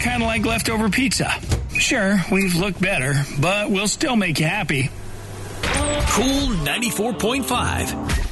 kind of like leftover pizza. Sure, we've looked better, but we'll still make you happy. Cool 94.5.